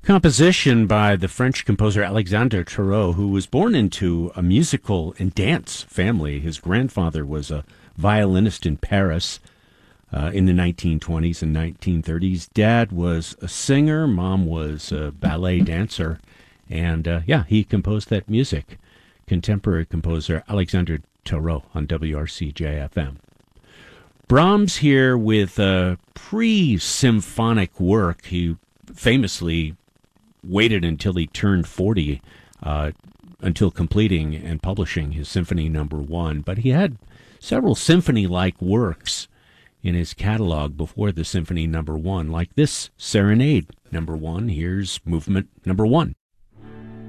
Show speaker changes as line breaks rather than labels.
Composition by the French composer Alexandre Tarot, who was born into a musical and dance family. His grandfather was a violinist in Paris in the 1920s and 1930s. Dad was a singer. Mom was a ballet dancer. And, he composed that music. Contemporary composer Alexandre Tarot on WRCJ-FM. Brahms here with a pre-symphonic work. He famously waited until he turned 40 until completing and publishing his Symphony Number 1. But he had several symphony-like works in his catalog before the Symphony Number 1, like this Serenade Number 1. Here's Movement Number 1.